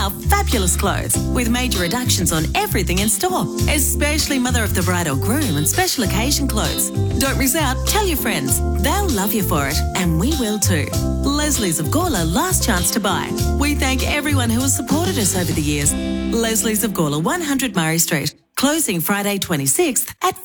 our fabulous clothes with major reductions on everything in store, especially mother of the bride or groom and special occasion clothes. Don't miss out. Tell your friends. They'll love you for it, and we will too. Leslie's of Gawler, last chance to buy. We thank everyone who has supported us over the years. Leslie's of Gawler, 100 Murray Street. Closing Friday 26th at